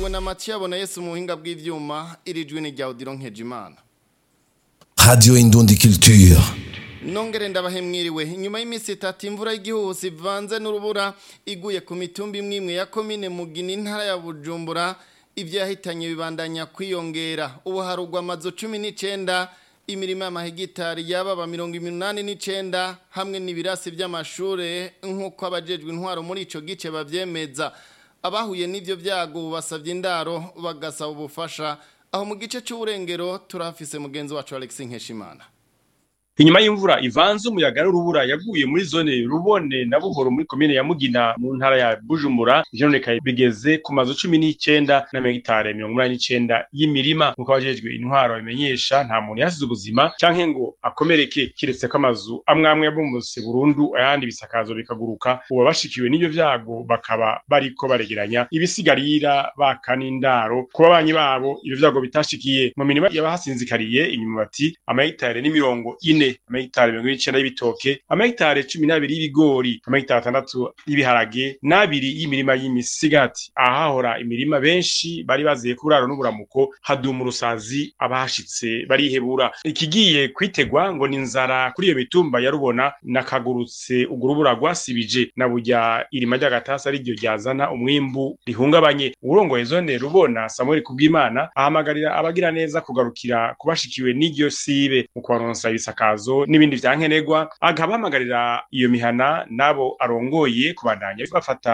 ahagarikiwe na Mathieu Bonayesu mu buhinga bw'ivyuma irijwe ni rya Odilon Nkejimana. Radio Indundi Culture. Nongere ndabahemwiriwe inyuma y'imisi 3 imvura y'igihuhusi ivanze n'urubura iguye ku mitumba imwe ya komine Mugina intara ya Bujumbura ivyo yahitanye bibandanya kwiyongera ubu harugwa amazu 19 imirima y'amahegitari yababa 89 hamwe n'ibirasi by'amashure nkuko abajejwe intwaro muri ico gice bavyemeza abahuye n'ivyo byago basavye indaro bagasaba ubufasha aho mu gice cy'uburengero turafise mugenzi wacu Alex Nkeshimana. Inyuma y'imvura ivanze umuyaga n'urubura yaguye muri zone Rubone na Buhoro muri komine ya Mugina mu ntara ya Bujumbura ijonekaye bigeze ku mazu 19 na hegitare 89 y'imirima nkuko abajejwe intwaro bamenyesha nta muntu yasize ubuzima canke ngo akomereke kiretse ko amazu amwe yabomotse burundu ayandi bisakazo bikaguruka ubu bashikiwe n'ivyo vyago bakaba bariko baregeranya ibisigarira bakanindaro kuba banyi babo ivyo vyago bitashikiye mu mirima yabahasinzikariye inyuma bati amahitare ni 40 amahitare 19 y'ibitoke amahitare 12 y'ibigori amahitare 6 y'ibiharage n'abiri y'imirima y'imisigati ahahora imirima benshi bari baziye kuraro n'uburamuko haduma urusazi abashitse barihebura ikigiye kwitegwa ngo ninzara kuri iyo mitumba ya Rubona nakagurutse ugurubura gwasibije na burya irima ry'agatasa ari ryo ryazana umwimbu rihungabanye urongoye zone Rubona Samuel Kubwimana ahamagarira abagira neza kugarukira kubashikiwe n'iryo sibe mu kwaronsa ibisakazo n'ibindi vyankenerwa agabamagarira iyo mihana nabo arongoye kubandanya bafata